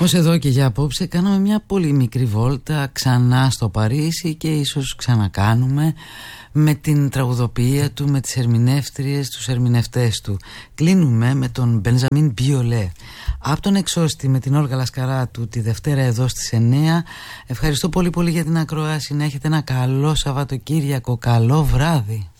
Ως εδώ και για απόψε κάναμε μια πολύ μικρή βόλτα ξανά στο Παρίσι και ίσως ξανακάνουμε με την τραγουδοποιία του, με τις ερμηνεύτριες, τους ερμηνευτές του. Κλείνουμε με τον Μπενζαμίν Μπιολέ. Από τον Εξώστη με την Όλγα Λασκαράτου τη Δευτέρα εδώ στις 9. Ευχαριστώ πολύ πολύ για την ακρόαση. Να έχετε ένα καλό Σαββατοκύριακο, καλό βράδυ.